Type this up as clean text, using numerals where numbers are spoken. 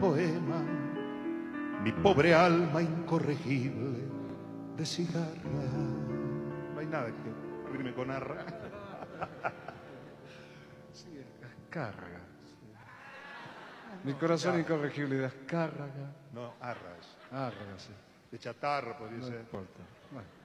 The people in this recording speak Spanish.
poema, mi pobre alma incorregible de cigarra. No hay nada que abrirme con arra. Sí, Azcárraga. Mi corazón incorregible de Azcárraga. No, arras. Azcárraga, sí. De chatarra, podría No ser. importa. Bueno.